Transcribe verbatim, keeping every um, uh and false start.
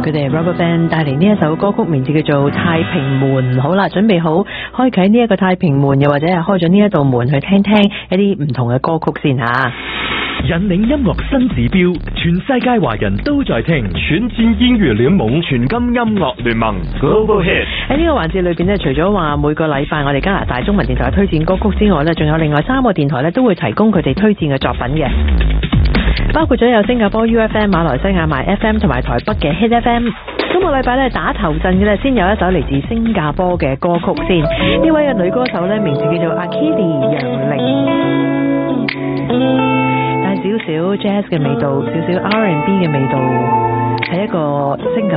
佢哋 Rubberband 帶嚟呢一首歌曲，名字叫做《太平門》。好啦，準備好開啟呢一個太平門，又或者係開咗呢一道門去聽聽一啲唔同嘅歌曲先吓。 引領音樂新指標，全世界華人都在聽， 全戰音樂聯盟，全金音樂聯盟 Global Hit。 喺呢個環節裏邊呢，除咗話每個禮拜我哋加拿大中文電台推薦歌曲之外呢，仲有另外三個電台呢都會提供佢哋推薦嘅作品嘅，包括咗有新加坡 U F M、馬來西亞 My F M 同埋台北嘅 Hit F M。今個禮拜咧打頭陣嘅咧，先有一首嚟自新加坡嘅歌曲先。呢位嘅女歌手咧，名字叫做 Akili 楊玲，帶少少 jazz 嘅味道，少少 R and B 嘅味道，係一個新加